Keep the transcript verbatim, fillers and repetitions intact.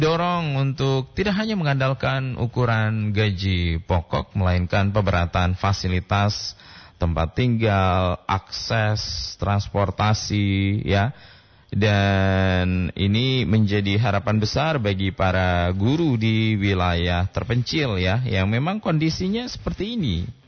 dorong untuk tidak hanya mengandalkan ukuran gaji pokok, melainkan pemerataan fasilitas tempat tinggal, akses, transportasi, ya. Dan ini menjadi harapan besar bagi para guru di wilayah terpencil, ya, yang memang kondisinya seperti ini.